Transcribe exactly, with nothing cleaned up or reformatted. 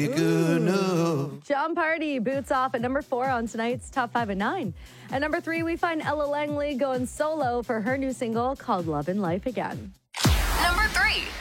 John Party boots off at number four on tonight's Top five at nine. At number three, we find Ella Langley going solo for her new single called Love and Life Again. Number three.